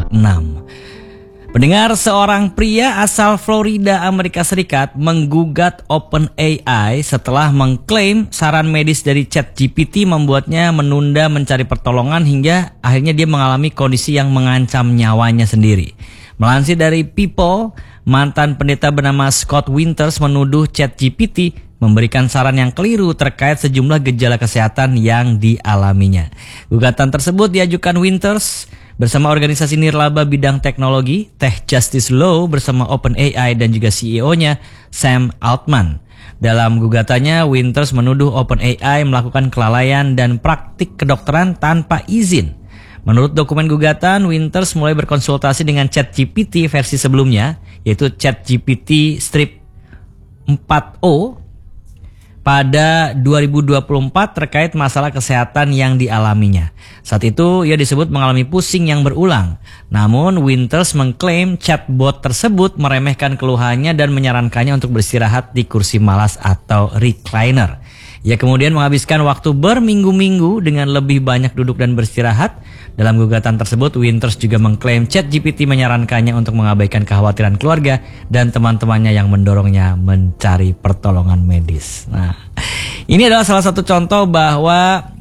Pendengar, seorang pria asal Florida, Amerika Serikat menggugat OpenAI setelah mengklaim saran medis dari ChatGPT membuatnya menunda mencari pertolongan hingga akhirnya dia mengalami kondisi yang mengancam nyawanya sendiri. Melansir dari People, mantan pendeta bernama Scott Winters menuduh ChatGPT memberikan saran yang keliru terkait sejumlah gejala kesehatan yang dialaminya. Gugatan tersebut diajukan Winters bersama organisasi nirlaba bidang teknologi, Tech Justice Law bersama OpenAI dan juga CEO-nya Sam Altman. Dalam gugatannya, Winters menuduh OpenAI melakukan kelalaian dan praktik kedokteran tanpa izin. Menurut dokumen gugatan, Winters mulai berkonsultasi dengan ChatGPT versi sebelumnya, yaitu ChatGPT Strip 4o, pada 2024 terkait masalah kesehatan yang dialaminya. Saat itu ia disebut mengalami pusing yang berulang. Namun Winters mengklaim chatbot tersebut meremehkan keluhannya dan menyarankannya untuk beristirahat di kursi malas atau recliner. Ia kemudian menghabiskan waktu berminggu-minggu dengan lebih banyak duduk dan beristirahat. Dalam gugatan tersebut, Winters juga mengklaim ChatGPT menyarankannya untuk mengabaikan kekhawatiran keluarga dan teman-temannya yang mendorongnya mencari pertolongan medis. Nah, ini adalah salah satu contoh bahwa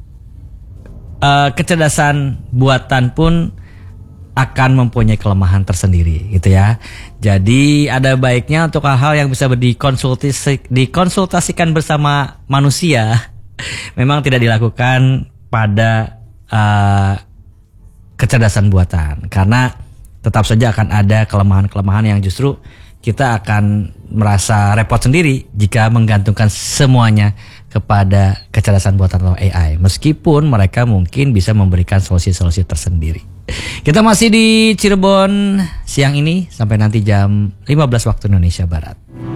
kecerdasan buatan pun akan mempunyai kelemahan tersendiri, gitu ya. Jadi ada baiknya untuk hal-hal yang bisa dikonsultasikan bersama manusia, memang tidak dilakukan pada kecerdasan buatan, karena tetap saja akan ada kelemahan-kelemahan yang justru kita akan merasa repot sendiri jika menggantungkan semuanya kepada kecerdasan buatan atau AI, meskipun mereka mungkin bisa memberikan solusi-solusi tersendiri. Kita masih di Cirebon siang ini sampai nanti jam 15 waktu Indonesia Barat.